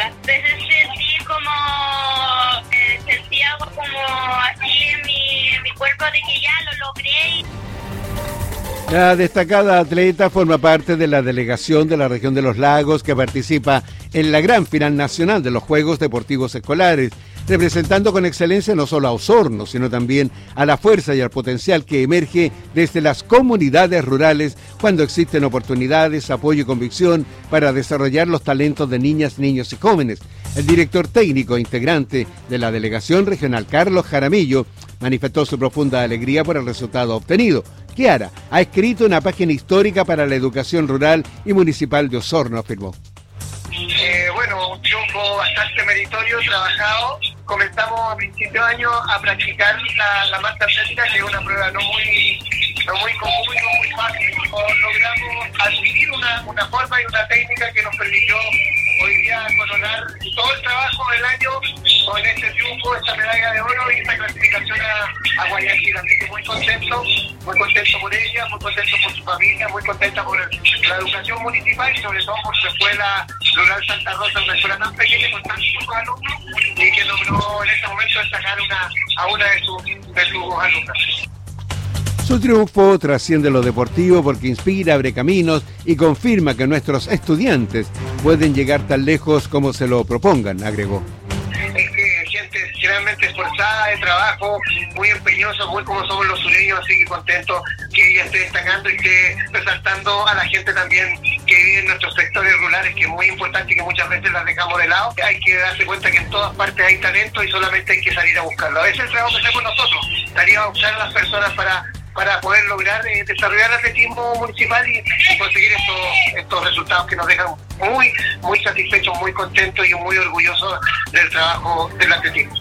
sola. Desde sentí como, sentía algo como así en mi cuerpo de que ya lo logré. La destacada atleta forma parte de la delegación de la región de los lagos que participa en la gran final nacional de los Juegos Deportivos Escolares, representando con excelencia no solo a Osorno, sino también a la fuerza y al potencial que emerge desde las comunidades rurales cuando existen oportunidades, apoyo y convicción para desarrollar los talentos de niñas, niños y jóvenes. El director técnico e integrante de la delegación regional, Carlos Jaramillo, manifestó su profunda alegría por el resultado obtenido. Chiara ha escrito una página histórica para la educación rural y municipal de Osorno, afirmó. Bueno, un triunfo bastante meritorio, trabajado. Comenzamos a principio de año a practicar la marcha atlética, que es una prueba no muy común, no muy fácil. Logramos adquirir una forma y una técnica que nos permitió hoy día coronar todo el trabajo del año con este triunfo, esta medalla de oro y esta clasificación a Guayaquil. Así que muy contento por ella, muy contento por su familia, muy contenta por la educación municipal y sobre todo por su escuela rural Santa Rosa, una escuela tan pequeña con tantos alumnos y que logró en este momento destacar a una de sus alumnas. Su triunfo trasciende lo deportivo porque inspira, abre caminos y confirma que nuestros estudiantes pueden llegar tan lejos como se lo propongan, agregó. Es que gente realmente esforzada de trabajo, muy empeñosa, muy como somos los sureños, así que contento que ella esté destacando y esté resaltando a la gente también que vive en nuestros sectores rurales, que es muy importante y que muchas veces las dejamos de lado. Hay que darse cuenta que en todas partes hay talento y solamente hay que salir a buscarlo. A veces el trabajo que hacemos nosotros, salir a buscar a las personas para poder lograr desarrollar el atletismo municipal y conseguir estos resultados que nos dejan muy satisfechos, muy contentos y muy orgullosos del trabajo del atletismo.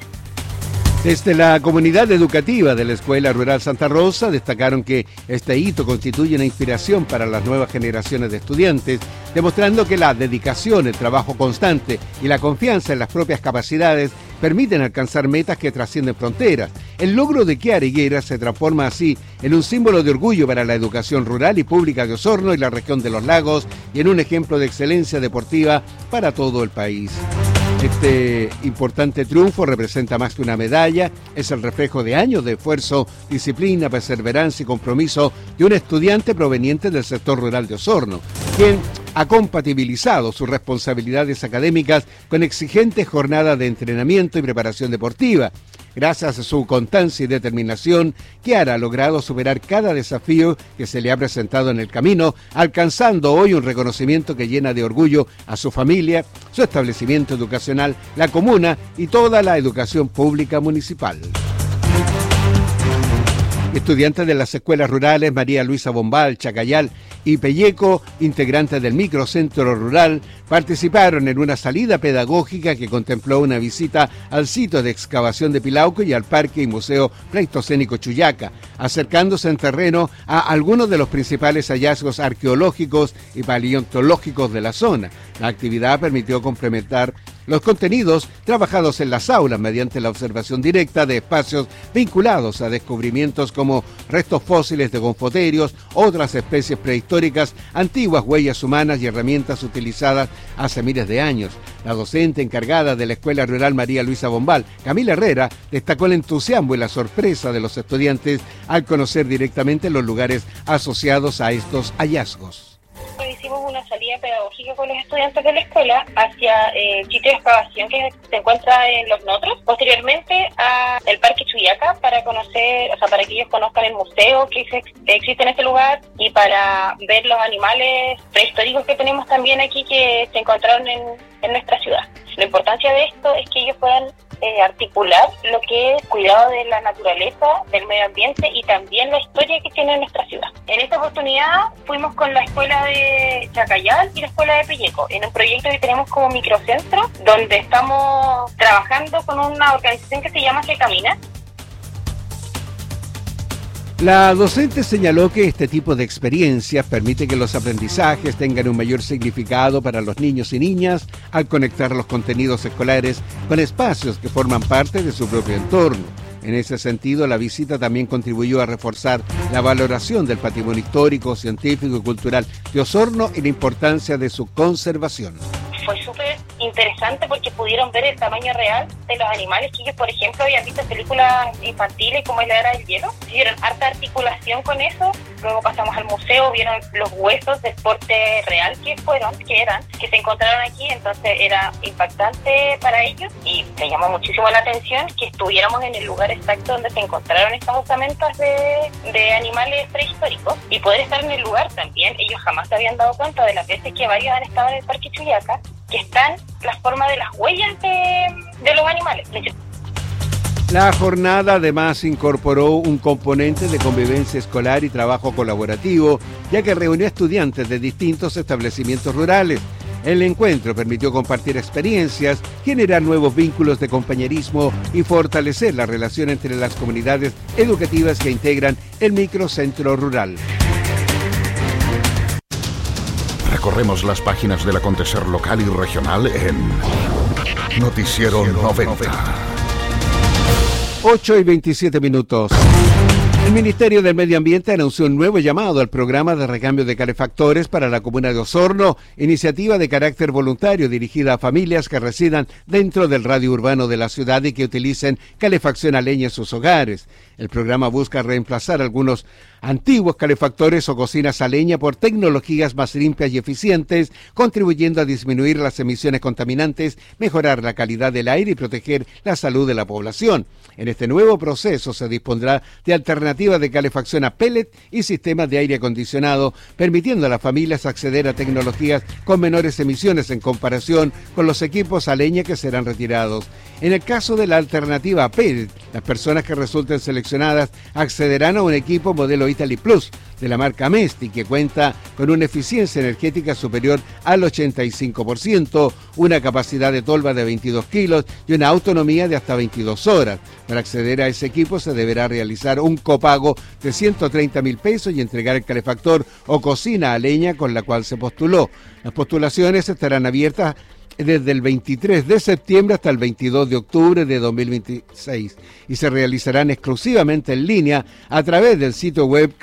Desde la comunidad educativa de la Escuela Rural Santa Rosa destacaron que este hito constituye una inspiración para las nuevas generaciones de estudiantes, demostrando que la dedicación, el trabajo constante y la confianza en las propias capacidades permiten alcanzar metas que trascienden fronteras. El logro de Chiara Higuera se transforma así en un símbolo de orgullo para la educación rural y pública de Osorno y la región de los lagos y en un ejemplo de excelencia deportiva para todo el país. Este importante triunfo representa más que una medalla, es el reflejo de años de esfuerzo, disciplina, perseverancia y compromiso de un estudiante proveniente del sector rural de Osorno, quien ha compatibilizado sus responsabilidades académicas con exigentes jornadas de entrenamiento y preparación deportiva. Gracias a su constancia y determinación, Chiara ha logrado superar cada desafío que se le ha presentado en el camino, alcanzando hoy un reconocimiento que llena de orgullo a su familia, su establecimiento educacional, la comuna y toda la educación pública municipal. Estudiantes de las escuelas rurales María Luisa Bombal, Chacayal y Pelleco, integrantes del microcentro rural, participaron en una salida pedagógica que contempló una visita al sitio de excavación de Pilauco y al Parque y Museo Pleistocénico Chuyaca, acercándose en terreno a algunos de los principales hallazgos arqueológicos y paleontológicos de la zona. La actividad permitió complementar los contenidos trabajados en las aulas mediante la observación directa de espacios vinculados a descubrimientos como restos fósiles de gonfoterios, otras especies prehistóricas, antiguas huellas humanas y herramientas utilizadas hace miles de años. La docente encargada de la Escuela Rural María Luisa Bombal, Camila Herrera, destacó el entusiasmo y la sorpresa de los estudiantes al conocer directamente los lugares asociados a estos hallazgos. Hicimos una salida pedagógica con los estudiantes de la escuela hacia el sitio de excavación que se encuentra en Los Notros, posteriormente al Parque Chuyaca para conocer, para que ellos conozcan el museo que existe en este lugar y para ver los animales prehistóricos que tenemos también aquí que se encontraron en nuestra ciudad. La importancia de esto es que ellos puedan articular lo que es cuidado de la naturaleza, del medio ambiente y también la historia que tiene nuestra ciudad. En esta oportunidad fuimos con la escuela de Chacayal y la escuela de Pelleco, en un proyecto que tenemos como microcentro, donde estamos trabajando con una organización que se llama Que Camina. La docente señaló que este tipo de experiencias permite que los aprendizajes tengan un mayor significado para los niños y niñas al conectar los contenidos escolares con espacios que forman parte de su propio entorno. En ese sentido, la visita también contribuyó a reforzar la valoración del patrimonio histórico, científico y cultural de Osorno y la importancia de su conservación. Fue súper interesante porque pudieron ver el tamaño real de los animales que ellos, por ejemplo, habían visto en películas infantiles como La Era del Hielo. Hicieron harta articulación con eso. Luego pasamos al museo, vieron los huesos del porte real que se encontraron aquí. Entonces era impactante para ellos y me llamó muchísimo la atención que estuviéramos en el lugar exacto donde se encontraron estas osamentas de animales prehistóricos y poder estar en el lugar también. Ellos jamás se habían dado cuenta de las veces que varios han estado en el Parque Chuyaca, que están las formas de las huellas de los animales. La jornada además incorporó un componente de convivencia escolar y trabajo colaborativo, ya que reunió estudiantes de distintos establecimientos rurales. El encuentro permitió compartir experiencias, generar nuevos vínculos de compañerismo y fortalecer la relación entre las comunidades educativas que integran el microcentro rural. Recorremos las páginas del acontecer local y regional en Noticiero 90. 8:27. El Ministerio del Medio Ambiente anunció un nuevo llamado al programa de recambio de calefactores para la comuna de Osorno, iniciativa de carácter voluntario dirigida a familias que residan dentro del radio urbano de la ciudad y que utilicen calefacción a leña en sus hogares. El programa busca reemplazar algunos antiguos calefactores o cocinas a leña por tecnologías más limpias y eficientes, contribuyendo a disminuir las emisiones contaminantes, mejorar la calidad del aire y proteger la salud de la población. En este nuevo proceso se dispondrá de alternativas de calefacción a pellet y sistemas de aire acondicionado, permitiendo a las familias acceder a tecnologías con menores emisiones en comparación con los equipos a leña que serán retirados. En el caso de la alternativa a pellet, las personas que resulten seleccionadas accederán a un equipo modelo Italy Plus de la marca Mesti, que cuenta con una eficiencia energética superior al 85%, una capacidad de tolva de 22 kilos y una autonomía de hasta 22 horas. Para acceder a ese equipo se deberá realizar un copago de 130.000 pesos y entregar el calefactor o cocina a leña con la cual se postuló. Las postulaciones estarán abiertas desde el 23 de septiembre hasta el 22 de octubre de 2026 y se realizarán exclusivamente en línea a través del sitio web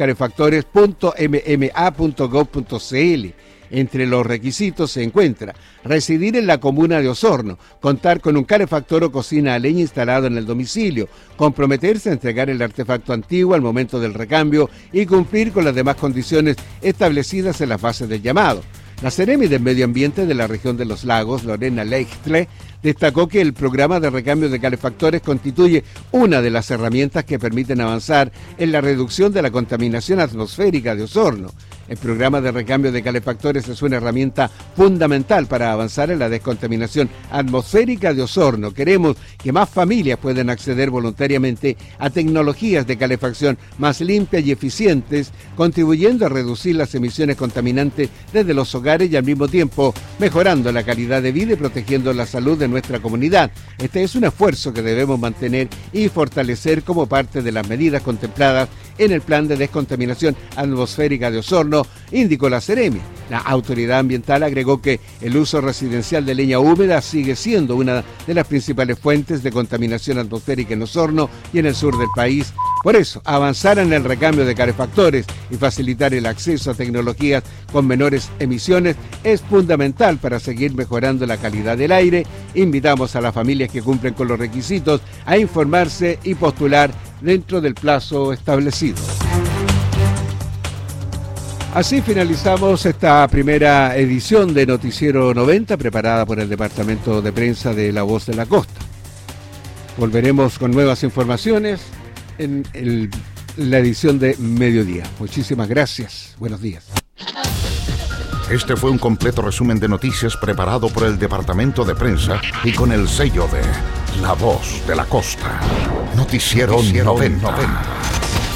calefactores.mma.gov.cl. Entre los requisitos se encuentra residir en la comuna de Osorno, contar con un calefactor o cocina a leña instalado en el domicilio, comprometerse a entregar el artefacto antiguo al momento del recambio y cumplir con las demás condiciones establecidas en las bases del llamado. La Seremi del Medio Ambiente de la región de Los Lagos, Lorena Leichtle, destacó que el programa de recambio de calefactores constituye una de las herramientas que permiten avanzar en la reducción de la contaminación atmosférica de Osorno. El programa de recambio de calefactores es una herramienta fundamental para avanzar en la descontaminación atmosférica de Osorno. Queremos que más familias puedan acceder voluntariamente a tecnologías de calefacción más limpias y eficientes, contribuyendo a reducir las emisiones contaminantes desde los hogares y al mismo tiempo mejorando la calidad de vida y protegiendo la salud de nuestra comunidad. Este es un esfuerzo que debemos mantener y fortalecer como parte de las medidas contempladas en el Plan de Descontaminación Atmosférica de Osorno, indicó la Seremi. La autoridad ambiental agregó que el uso residencial de leña húmeda sigue siendo una de las principales fuentes de contaminación atmosférica en Osorno y en el sur del país. Por eso, avanzar en el recambio de calefactores y facilitar el acceso a tecnologías con menores emisiones es fundamental para seguir mejorando la calidad del aire. Invitamos a las familias que cumplen con los requisitos a informarse y postular dentro del plazo establecido. Así finalizamos esta primera edición de Noticiero 90, preparada por el Departamento de Prensa de La Voz de la Costa. Volveremos con nuevas informaciones en la edición de mediodía. Muchísimas gracias. Buenos días. Este fue un completo resumen de noticias preparado por el Departamento de Prensa y con el sello de La Voz de la Costa. Noticiero 90.